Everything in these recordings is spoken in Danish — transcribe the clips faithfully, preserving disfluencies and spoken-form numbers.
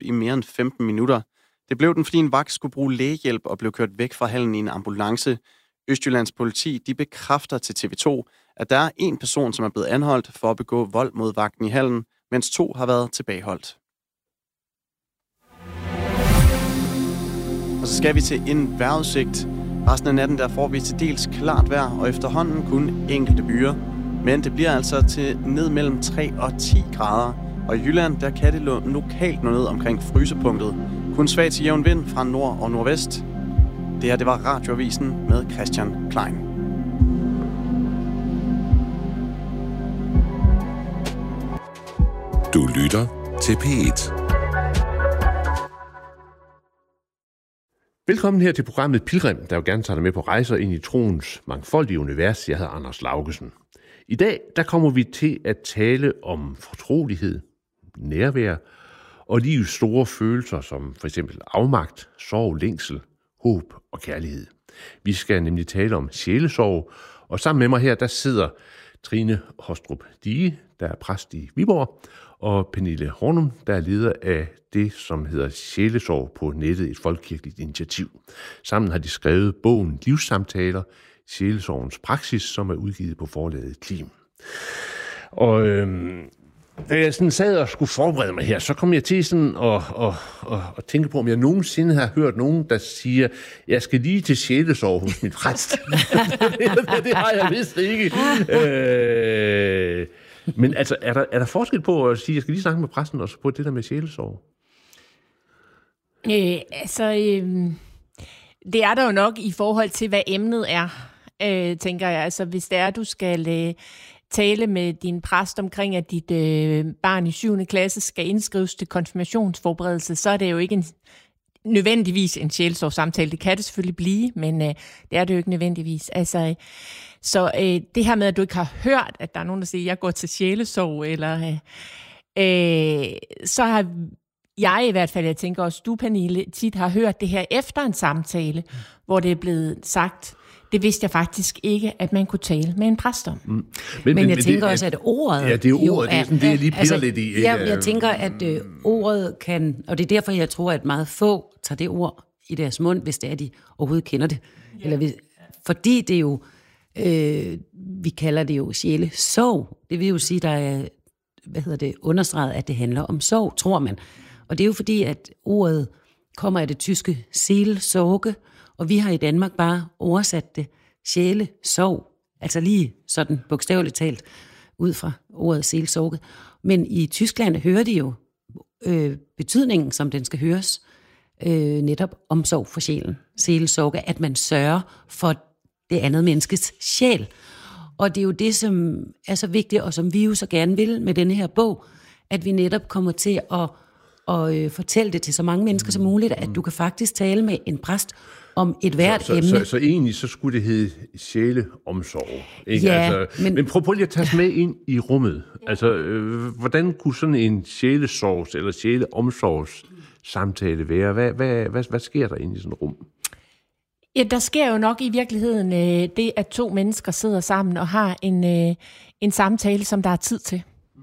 i mere end femten minutter. Det blev den, fordi en vagt skulle bruge lægehjælp og blev kørt væk fra hallen i en ambulance. Østjyllands politi de bekræfter til T V to, at der er en person, som er blevet anholdt for at begå vold mod vagten i hallen, mens to har været tilbageholdt. Og så skal vi til en vejrudsigt. Resten af natten der får vi til dels klart vejr, og efterhånden kun enkelte byer. Men det bliver altså til ned mellem tre og ti grader. Og i Jylland, der kan det lokalt nå ned omkring frysepunktet. Kun svag til jævn vind fra nord og nordvest. Det her, det var Radioavisen med Christian Klein. Du lytter til P et. Velkommen her til programmet Pilgrim, der jo gerne tager dig med på rejser ind i troens mangfoldige univers. Jeg hedder Anders Laugesen. I dag, der kommer vi til at tale om fortrolighed, nærvær og livets store følelser, som for eksempel afmagt, sorg, længsel, håb og kærlighed. Vi skal nemlig tale om sjælesorg, og sammen med mig her, der sidder Trine Hostrup Dige, der er præst i Viborg, og Pernille Hornum, der er leder af det, som hedder Sjælesorg på nettet, et folkekirkeligt initiativ. Sammen har de skrevet bogen Livssamtaler, Sjælesorgens praksis, som er udgivet på forlaget Klim. Og øhm, da jeg sådan sad og skulle forberede mig her, så kom jeg til sådan at, at, at, at tænke på, om jeg nogensinde har hørt nogen, der siger, jeg skal lige til sjælesorg hos min præst. det, det har jeg vist ikke. Øh, men altså, er der, er der forskel på at sige, jeg skal lige snakke med præsten, og så på det der med sjælesorg? Øh, altså, øh, det er der jo nok i forhold til, hvad emnet er, øh, tænker jeg. Altså, hvis det er, du skal øh, tale med din præst omkring, at dit øh, barn i syvende klasse skal indskrives til konfirmationsforberedelse, så er det jo ikke en, nødvendigvis en sjælesorgssamtale. Det kan det selvfølgelig blive, men øh, det er det jo ikke nødvendigvis. Altså, øh, så øh, det her med, at du ikke har hørt, at der er nogen, der siger, jeg går til sjælesorg, eller øh, øh, så har jeg i hvert fald, jeg tænker også, du, Pernille, tit har hørt det her efter en samtale, mm. hvor det er blevet sagt, det vidste jeg faktisk ikke, at man kunne tale med en præst om. Mm. Men, men, men jeg men tænker det, også, at ordet... Ja, det er jo ordet, det er sådan, det er lige piller altså, lidt i. Ja, jeg tænker, at øh, ordet kan... Og det er derfor, jeg tror, at meget få tager det ord i deres mund, hvis det er, de overhovedet kender det. Ja. Eller hvis, fordi det er jo... Øh, vi kalder det jo sjælesorg. Det vil jo sige, der er... Hvad hedder det? Understreget, at det handler om sorg, tror man. Og det er jo fordi, at ordet kommer af det tyske Seelsorge, og vi har i Danmark bare oversat det sjælesorg, altså lige sådan bogstaveligt talt ud fra ordet Seelsorge. Men i Tyskland hører de jo øh, betydningen, som den skal høres, øh, netop omsorg for sjælen. Seelsorge, at man sørger for det andet menneskes sjæl. Og det er jo det, som er så vigtigt, og som vi jo så gerne vil med denne her bog, at vi netop kommer til at og øh, fortælle det til så mange mennesker som muligt, at du kan faktisk tale med en præst om et hvert så, emne. Så, så, så egentlig så skulle det hedde sjæleomsorg. Ikke? Ja, altså, men, men prøv, prøv lige at tage os med ind i rummet. Altså, øh, hvordan kunne sådan en sjælesorgs eller sjæleomsorgs samtale være? Hvad, hvad, hvad, hvad sker der inde i sådan et rum? Ja, der sker jo nok i virkeligheden øh, det, at to mennesker sidder sammen og har en, øh, en samtale, som der er tid til.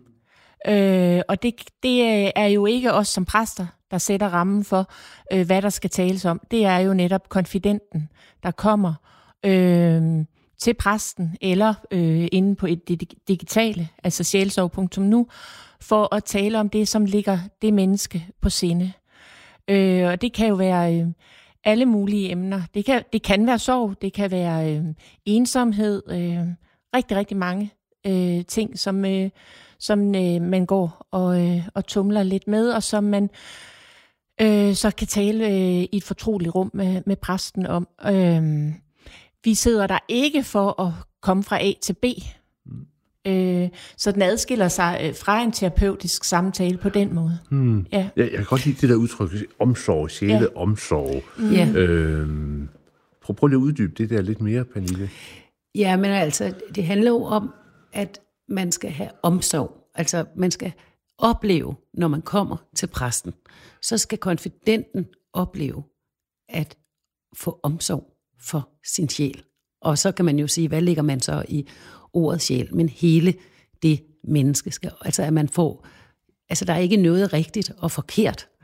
Øh, og det, det er jo ikke os som præster, der sætter rammen for, øh, hvad der skal tales om. Det er jo netop konfidenten, der kommer øh, til præsten eller øh, inde på et digitale, altså sjælesorg punktum nu, for at tale om det, som ligger det menneske på sinde. Øh, og det kan jo være øh, alle mulige emner. Det kan, det kan være sorg, det kan være øh, ensomhed, øh, rigtig, rigtig mange øh, ting, som... Øh, som øh, man går og, øh, og tumler lidt med, og som man øh, så kan tale øh, i et fortroligt rum med, med præsten om. Øh, vi sidder der ikke for at komme fra A til B, mm. øh, så den adskiller sig øh, fra en terapeutisk samtale på den måde. Mm. Ja. Jeg, jeg kan godt lide det der udtryk, omsorg, sjæleomsorg. Ja. Mm. Øh, prøv, prøv lige at uddybe det der lidt mere, Pernille. Ja, men altså, det handler jo om, at man skal have omsorg. Altså, man skal opleve, når man kommer til præsten, så skal konfidenten opleve at få omsorg for sin sjæl. Og så kan man jo sige, hvad ligger man så i ordet sjæl? Men hele det menneske skal, altså at man får, altså der er ikke noget rigtigt og forkert.